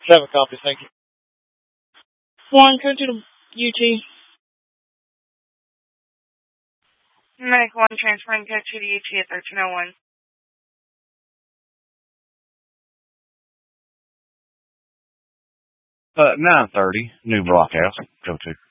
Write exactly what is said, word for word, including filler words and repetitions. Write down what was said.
Seven copies, thank you. One, go to the U T. Medic one, transferring code to the U T at thirteen oh one. Uh, nine thirty, New Blockhouse, go to.